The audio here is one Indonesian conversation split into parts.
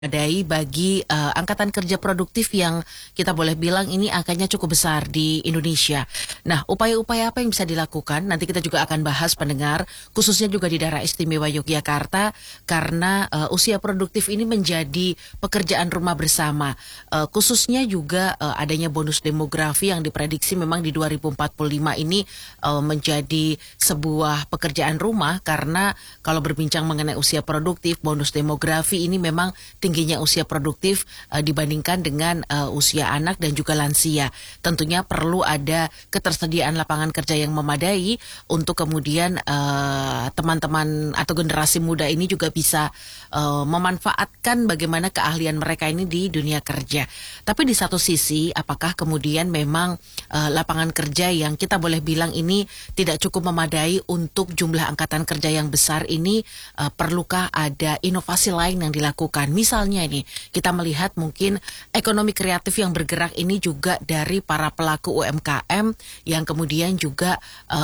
Memadai bagi angkatan kerja produktif yang kita boleh bilang ini angkanya cukup besar di Indonesia. Nah, upaya-upaya apa yang bisa dilakukan? Nanti kita juga akan bahas pendengar, khususnya juga di daerah istimewa Yogyakarta, karena usia produktif ini menjadi pekerjaan rumah bersama. Khususnya juga adanya bonus demografi yang diprediksi memang di 2045 ini menjadi sebuah pekerjaan rumah, karena kalau berbincang mengenai usia produktif, bonus demografi ini memang tingginya usia produktif dibandingkan dengan usia anak dan juga lansia. Tentunya perlu ada ketersediaan lapangan kerja yang memadai untuk kemudian teman-teman atau generasi muda ini juga bisa memanfaatkan bagaimana keahlian mereka ini di dunia kerja. Tapi di satu sisi, apakah kemudian memang lapangan kerja yang kita boleh bilang ini tidak cukup memadai untuk jumlah angkatan kerja yang besar ini, perlukah ada inovasi lain yang dilakukan? Misalnya ini, kita melihat mungkin ekonomi kreatif yang bergerak ini juga dari para pelaku UMKM yang kemudian juga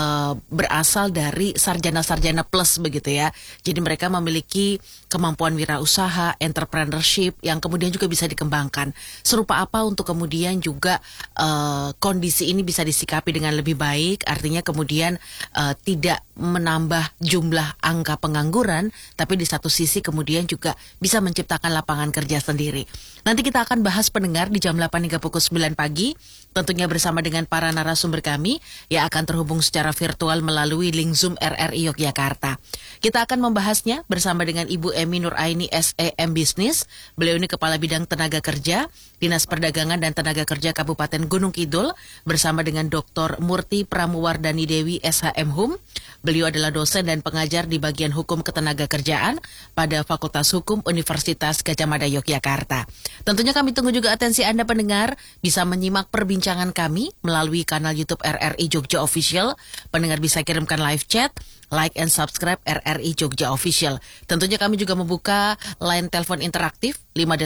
berasal dari sarjana-sarjana plus begitu ya. Jadi mereka memiliki kemampuan wirausaha, entrepreneurship yang kemudian juga bisa dikembangkan. Serupa apa untuk kemudian juga kondisi ini bisa disikapi dengan lebih baik, artinya kemudian tidak menambah jumlah angka pengangguran, tapi di satu sisi kemudian juga bisa menciptakan lapangan kerja sendiri. Nanti kita akan bahas pendengar di jam 8 hingga pukul 9 pagi, tentunya bersama dengan para narasumber kami yang akan terhubung secara virtual melalui link Zoom RRI Yogyakarta. Kita akan membahasnya bersama dengan Ibu Emi Nuraini SEM Business. Beliau ini Kepala Bidang Tenaga Kerja, Dinas Perdagangan dan Tenaga Kerja Kabupaten Gunung Kidul, bersama dengan Dr. Murti Pramuwardani Dewi SHM Hum. Beliau adalah dosen dan pengajar di bagian Hukum Ketenaga Kerjaan pada Fakultas Hukum Universitas Gadjah Mada Yogyakarta. Tentunya kami tunggu juga atensi Anda pendengar, bisa menyimak perbincangan kami melalui kanal YouTube RRI Jogja Official. Pendengar bisa kirimkan live chat, like and subscribe RRI Jogja Official. Tentunya kami juga membuka line telepon interaktif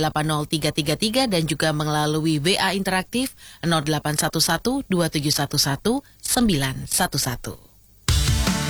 580333 dan juga melalui WA interaktif 0811 2711 911.